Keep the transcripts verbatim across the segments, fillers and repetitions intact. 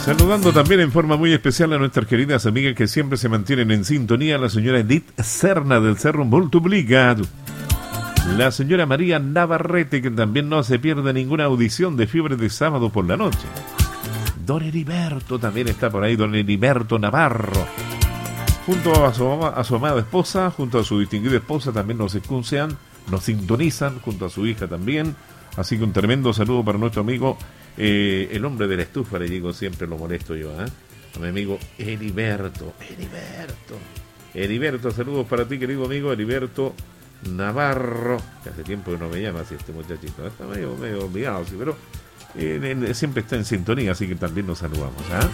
Saludando también en forma muy especial a nuestras queridas amigas que siempre se mantienen en sintonía, la señora Edith Serna del Cerro Multiplicado, la señora María Navarrete, que también no se pierde ninguna audición de Fiebre de Sábado por la Noche. Don Heriberto también está por ahí, don Heriberto Navarro, junto a su, a su amada esposa, junto a su distinguida esposa, también nos escuchan, nos sintonizan, junto a su hija también. Así que un tremendo saludo para nuestro amigo, eh, el hombre de la estufa, le digo siempre, lo molesto yo, ¿eh? a mi amigo Heriberto, Heriberto, Heriberto, saludos para ti, querido amigo Heriberto Navarro, que hace tiempo que no me llama así este muchachito, está medio, medio olvidado, sí, pero eh, eh, siempre está en sintonía, así que también nos saludamos, ¿eh?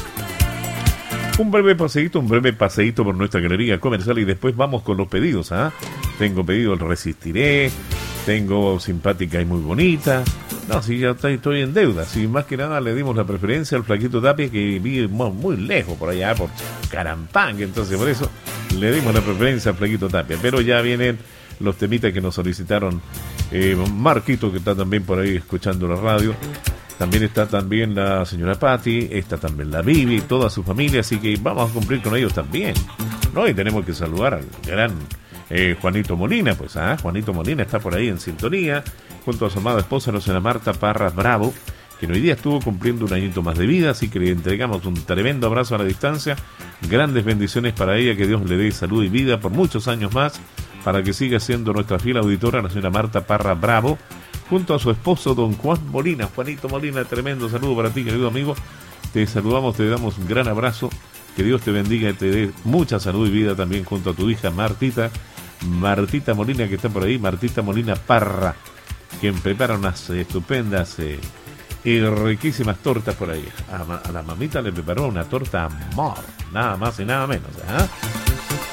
Un breve paseíto, un breve paseíto por nuestra galería comercial y después vamos con los pedidos, ¿ah? ¿eh? Tengo pedido el Resistiré, tengo simpática y muy bonita. No, si ya estoy, estoy en deuda. Si más que nada le dimos la preferencia al Flaquito Tapia, que vive muy, muy lejos por allá, por Carampanga. Entonces, por eso le dimos la preferencia al Flaquito Tapia. Pero ya vienen los temitas que nos solicitaron. Eh, Marquito, que está también por ahí escuchando la radio. También está también la señora Patti, está también la Bibi, toda su familia. Así que vamos a cumplir con ellos también, ¿no? Y tenemos que saludar al gran Eh, Juanito Molina, pues, ah, Juanito Molina está por ahí en sintonía, junto a su amada esposa, la señora Marta Parras Bravo, que hoy día estuvo cumpliendo un añito más de vida, así que le entregamos un tremendo abrazo a la distancia, grandes bendiciones para ella, que Dios le dé salud y vida por muchos años más, para que siga siendo nuestra fiel auditora, la señora Marta Parras Bravo, junto a su esposo, don Juan Molina. Juanito Molina, tremendo saludo para ti, querido amigo, te saludamos, te damos un gran abrazo, que Dios te bendiga y te dé mucha salud y vida también junto a tu hija Martita, Martita Molina, que está por ahí, Martita Molina Parra, quien prepara unas estupendas eh, y riquísimas tortas por ahí. A, a la mamita le preparó una torta amor, nada más y nada menos, ¿eh?